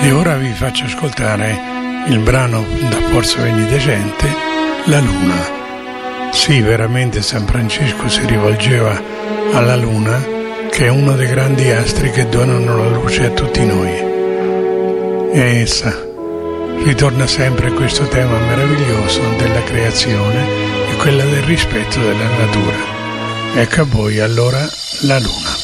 E ora vi faccio ascoltare il brano da Forza Benedicente, La Luna. Sì, veramente San Francesco si rivolgeva alla Luna, che è uno dei grandi astri che donano la luce a tutti noi. E essa ritorna sempre questo tema meraviglioso della creazione e quella del rispetto della natura. Ecco a voi allora la Luna.